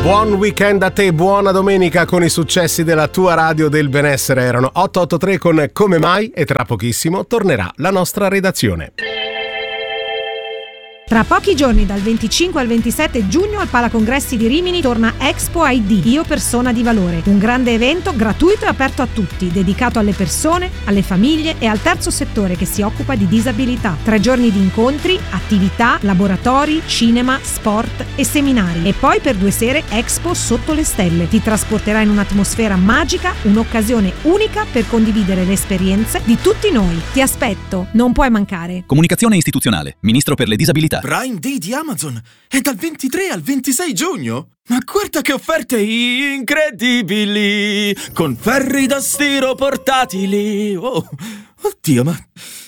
Buon weekend a te, buona domenica con i successi della tua radio del benessere. Erano 883 con Come Mai e tra pochissimo tornerà la nostra redazione. Tra pochi giorni, dal 25 al 27 giugno, al Palacongressi di Rimini torna Expo ID, Io Persona di Valore, un grande evento gratuito e aperto a tutti, dedicato alle persone, alle famiglie e al terzo settore che si occupa di disabilità. 3 giorni di incontri, attività, laboratori, cinema, sport e seminari. E poi per 2 sere Expo sotto le stelle. Ti trasporterà in un'atmosfera magica, un'occasione unica per condividere le esperienze di tutti noi. Ti aspetto, non puoi mancare. Comunicazione istituzionale, Ministro per le disabilità. Prime Day di Amazon è dal 23 al 26 giugno. Ma guarda che offerte incredibili! Con ferri da stiro portatili. Oh, oddio, ma